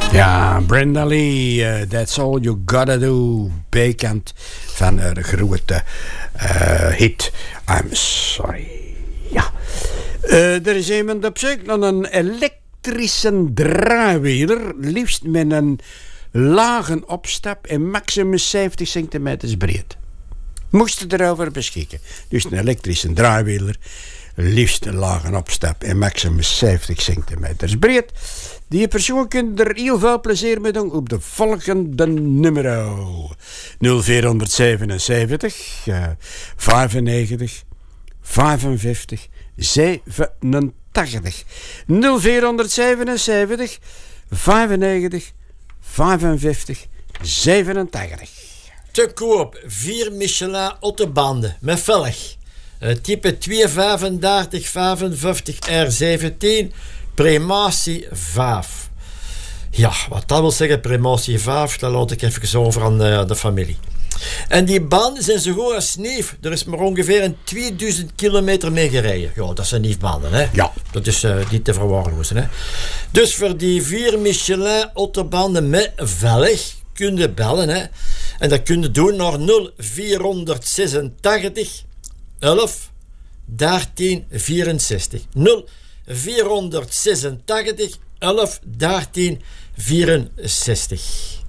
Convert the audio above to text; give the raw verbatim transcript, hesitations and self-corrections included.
Ja, Brenda Lee, uh, That's All You Gotta Do. Bekend van haar grote uh, hit I'm Sorry. Ja. Uh, er is iemand op zoek naar een elektrische draaiwieler. Liefst met een lage opstap en maximum zeventig centimeter breed. Moest je erover beschikken. Dus een elektrische draaiwieler. Liefst een lage opstap en maximum zeventig centimeter breed. Die persoon kunt er heel veel plezier mee doen op de volgende nummer. nul vier zevenenzeventig, uh, vijfennegentig, vijfenvijftig, zevenentachtig. nul vier zevenenzeventig, vijfennegentig, vijfenvijftig, zevenentachtig. Te koop vier Michelin autobanden met velg. Uh, type tweehonderdvijfendertig vijfenvijftig R zeventien, Prematie vijf. Ja, wat dat wil zeggen, Prematie vijf, dat laat ik even over aan de, de familie. En die banden zijn zo goed als neef. Er is maar ongeveer een tweeduizend kilometer mee gereden. Ja, dat zijn neefbanden, hè? Ja. Dat is uh, niet te verwaarlozen, hè? Dus voor die vier Michelin autobanden met velg kun je bellen, hè? En dat kun je doen naar nul vierhonderdzesentachtig elf dertien vierenzestig. nul vierhonderdzesentachtig elf dertien vierenzestig.